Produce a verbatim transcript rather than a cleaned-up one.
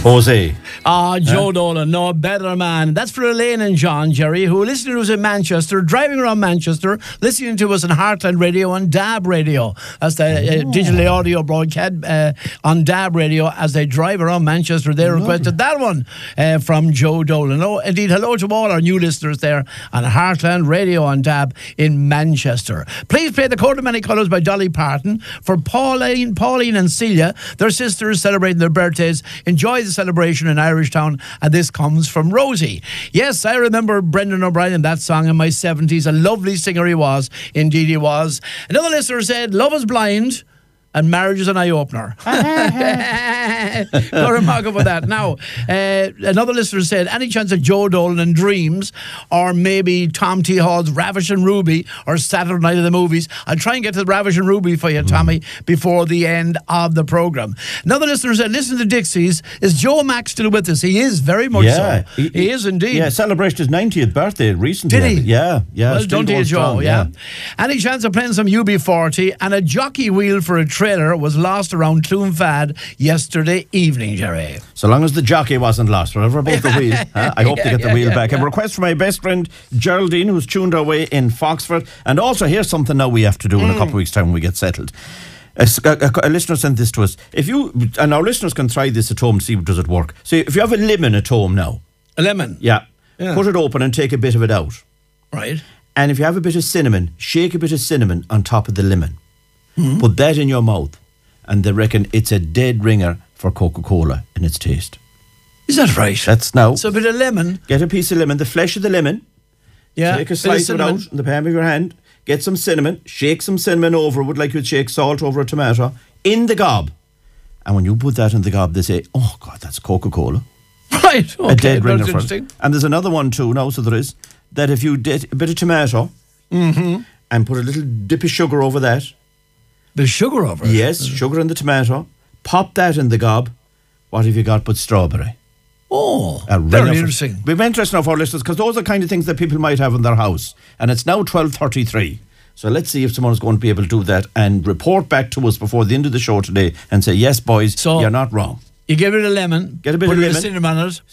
Jose. Ah, Joe huh? Dolan, no better man. That's for Elaine and John, Jerry, who are listening to us in Manchester, driving around Manchester, listening to us on Heartland Radio and D A B Radio. That's the uh, digitally audio broadcast uh, on D A B Radio as they drive around Manchester. They requested that one uh, from Joe Dolan. Oh, indeed, hello to all our new listeners there on Heartland Radio on D A B in Manchester. Please play The Coat of Many Colours by Dolly Parton for Pauline, Pauline and Celia. Their sisters celebrating their birthdays. Enjoy the celebration in Irish Town, and this comes from Rosie. Yes, I remember Brendan O'Brien, that song in my seventies. A lovely singer he was. Indeed he was. Another listener said, love is blind and marriage is an eye-opener. Go remark for that. Now, uh, another listener said, any chance of Joe Dolan and Dreams, or maybe Tom T. Hall's Ravish and Ruby, or Saturday Night of the Movies? I'll try and get to the Ravish and Ruby for you, Tommy, mm. before the end of the programme. Another listener said, listen to Dixie's. Is Joe Mack still with us? He is, very much yeah, so. He, he is indeed. Yeah, celebrated his ninetieth birthday recently. Did he? Yeah, yeah. Well, don't you, Joe, strong, yeah. yeah. Any chance of playing some U B forty, and a jockey wheel for a trailer was lost around Clonfad yesterday evening, Jerry. So long as the jockey wasn't lost, whatever about the wheel. Huh? I hope yeah, to get the yeah, wheel yeah, back. Yeah. A request from my best friend Geraldine, who's tuned our way in Foxford. And also, here's something now we have to do in mm. a couple of weeks' time when we get settled. A, a, a listener sent this to us. If you and our listeners can try this at home, see does it work. So if you have a lemon at home now, a lemon, yeah, yeah, put it open and take a bit of it out. Right. And if you have a bit of cinnamon, shake a bit of cinnamon on top of the lemon. Mm. Put that in your mouth, and they reckon it's a dead ringer for Coca-Cola in its taste. Is that right? That's now. So a bit of lemon. Get a piece of lemon, the flesh of the lemon. Yeah. Take a slice of it out in the palm of your hand. Get some cinnamon. Shake some cinnamon over it, like you'd shake salt over a tomato, in the gob. And when you put that in the gob, they say, oh, God, that's Coca-Cola. Right. Okay. A dead ringer for it. And there's another one too now, so there is, that if you did a bit of tomato mm-hmm. and put a little dip of sugar over that. There's sugar over it? Yes, mm-hmm. sugar in the tomato. Pop that in the gob. What have you got but strawberry? Oh, very interesting. We've been interested enough for our listeners, because those are the kind of things that people might have in their house. And it's now twelve thirty-three. So let's see if someone's going to be able to do that and report back to us before the end of the show today and say, yes, boys, so you're not wrong. You give it a lemon. Get a bit put of a lemon. Put cinnamon on it.